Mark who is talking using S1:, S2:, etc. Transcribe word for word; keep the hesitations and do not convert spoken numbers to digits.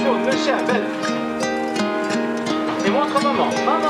S1: tourne le chien, belle. Et montre maman. Maman.